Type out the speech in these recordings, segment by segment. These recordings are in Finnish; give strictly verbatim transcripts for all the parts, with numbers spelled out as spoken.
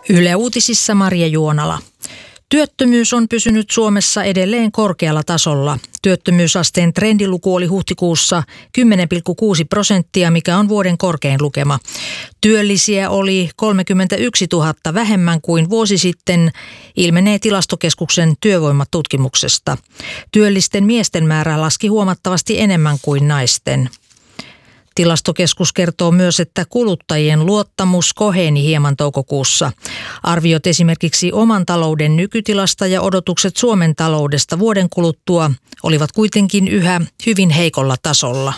Yle Uutisissa Marja Juonala. Työttömyys on pysynyt Suomessa edelleen korkealla tasolla. Työttömyysasteen trendiluku oli huhtikuussa kymmenen pilkku kuusi prosenttia, mikä on vuoden korkein lukema. Työllisiä oli kolmekymmentäyksituhatta vähemmän kuin vuosi sitten, ilmenee Tilastokeskuksen työvoimatutkimuksesta. Työllisten miesten määrä laski huomattavasti enemmän kuin naisten. Tilastokeskus kertoo myös, että kuluttajien luottamus koheni hieman toukokuussa. Arviot esimerkiksi oman talouden nykytilasta ja odotukset Suomen taloudesta vuoden kuluttua olivat kuitenkin yhä hyvin heikolla tasolla.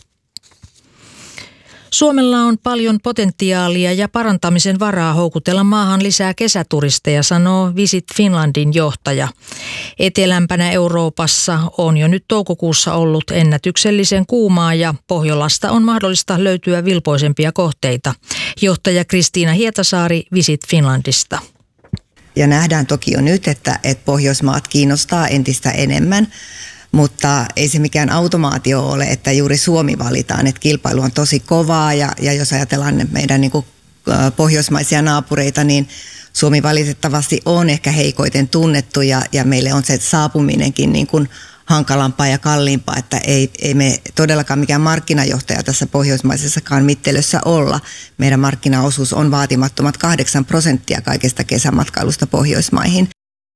Suomella on paljon potentiaalia ja parantamisen varaa houkutella maahan lisää kesäturisteja, sanoo Visit Finlandin johtaja. Etelämpänä Euroopassa on jo nyt toukokuussa ollut ennätyksellisen kuumaa ja Pohjolasta on mahdollista löytyä vilpoisempia kohteita. Johtaja Kristiina Hietasaari Visit Finlandista. Ja nähdään toki jo nyt, että, että Pohjoismaat kiinnostaa entistä enemmän. Mutta ei se mikään automaatio ole, että juuri Suomi valitaan, että kilpailu on tosi kovaa ja, ja jos ajatellaan meidän niin kuin pohjoismaisia naapureita, niin Suomi valitettavasti on ehkä heikoiten tunnettu ja, ja meille on se saapuminenkin niin kuin hankalampaa ja kalliimpaa, että ei, ei me todellakaan mikään markkinajohtaja tässä pohjoismaisessakaan mittelössä olla. Meidän markkinaosuus on vaatimattomat kahdeksan prosenttia kaikesta kesämatkailusta Pohjoismaihin.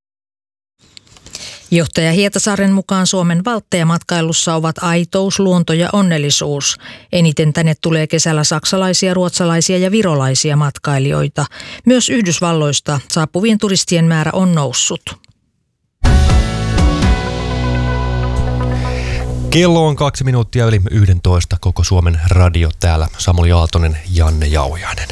Johtaja Hietasaaren mukaan Suomen valtteja matkailussa ovat aitous, luonto ja onnellisuus. Eniten tänne tulee kesällä saksalaisia, ruotsalaisia ja virolaisia matkailijoita. Myös Yhdysvalloista saapuvien turistien määrä on noussut. Kello on kaksi minuuttia yli yksitoista. Koko Suomen radio täällä. Samuli Aaltonen, Janne Jauhiainen.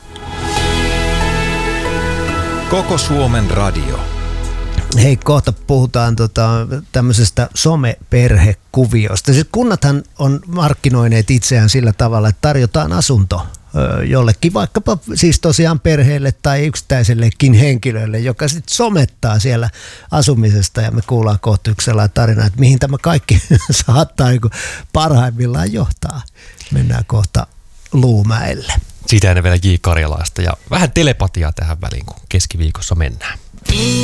Koko Suomen radio. Hei, kohta puhutaan tota, tämmöisestä someperhekuviosta. Siis kunnathan on markkinoineet itseään sillä tavalla, että tarjotaan asunto ö, jollekin, vaikkapa siis tosiaan perheelle tai yksittäisellekin henkilölle, joka sitten somettaa siellä asumisesta. Ja me kuullaan kohta yksi sellainen tarina, että mihin tämä kaikki saattaa niin parhaimmillaan johtaa. Mennään kohta Luumäelle. Siitä ennen vielä J. Karjalaista ja vähän telepatiaa tähän väliin, kun keskiviikossa mennään.